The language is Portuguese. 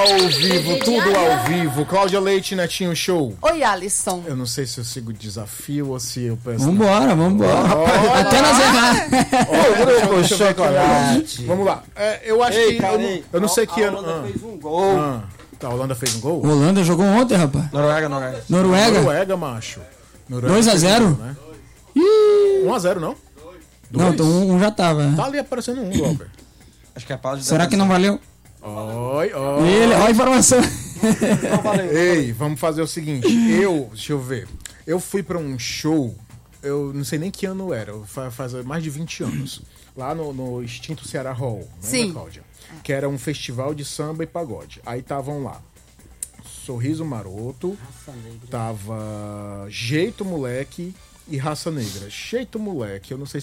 Ao vivo, tudo ao vivo. Cláudia Leite, Netinho Show. Oi, Alisson. Eu não sei se eu sigo o desafio ou se eu penso... Vambora. Até nós errar. Vamos lá. Eu acho que... Eu não sei que ano... A Holanda fez um gol. A Holanda fez um gol? Holanda jogou ontem, rapaz. Noruega, macho. 2-0? Né? 1-0, não? Não, então um já tava. Tá ali aparecendo um, Glauber. Acho que é a pausa. Será que não valeu? Oi. Olha a informação. Ei, vamos fazer o seguinte. Deixa eu ver. Eu fui pra um show, eu não sei nem que ano era, faz mais de 20 anos. Lá no extinto Ceará Hall, né, Cláudia? Que era um festival de samba e pagode. Aí estavam lá Sorriso Maroto, tava Jeito Moleque e Raça Negra. Jeito Moleque, eu não sei